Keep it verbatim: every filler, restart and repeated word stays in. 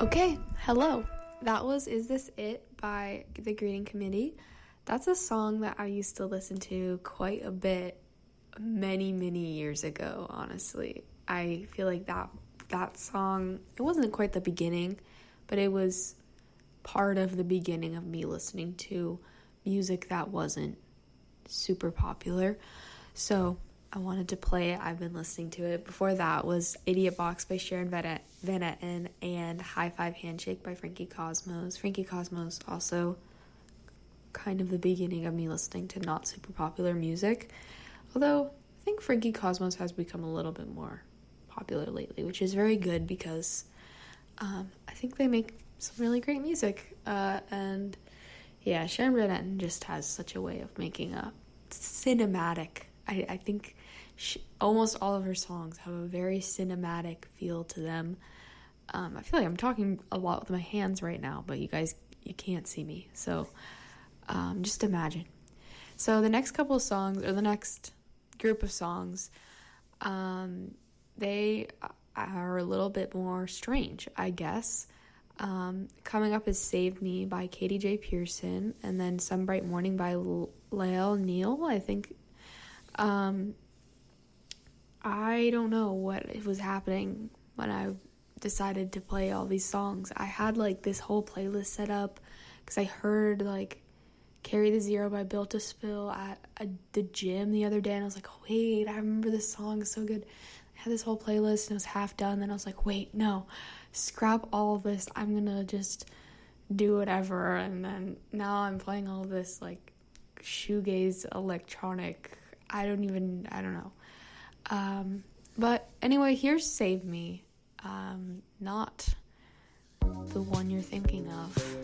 Okay, hello. That was Is This It by The Greeting Committee. That's a song that I used to listen to quite a bit many, many years ago, honestly. I feel like that that song, it wasn't quite the beginning, but it was part of the beginning of me listening to music that wasn't super popular. So I wanted to play it. I've been listening to it. Before that was Idiot Box by Sharon Van Etten and High Five Handshake by Frankie Cosmos. Frankie Cosmos also kind of the beginning of me listening to not super popular music. Although I think Frankie Cosmos has become a little bit more popular lately, which is very good because um, I think they make some really great music. Uh, and yeah, Sharon Van Etten just has such a way of making a cinematic, I, I think she, almost all of her songs have a very cinematic feel to them. Um, I feel like I'm talking a lot with my hands right now, but you guys, you can't see me. So um, just imagine. So the next couple of songs, or the next group of songs, um, they are a little bit more strange, I guess. Um, coming up is Save Me by Katie J. Pearson, and then Some Bright Morning by L- Lael Neal, I think. Um, I don't know what was happening when I decided to play all these songs. I had, like, this whole playlist set up because I heard, like, Carry the Zero by Built to Spill at a, the gym the other day, and I was like, oh, wait, I remember this song, it's so good. I had this whole playlist, and it was half done, then I was like, wait, no, scrap all of this, I'm gonna just do whatever, and then now I'm playing all this, like, shoegaze electronic, I don't even, I don't know. Um, but anyway, here's Save Me, um, not the one you're thinking of.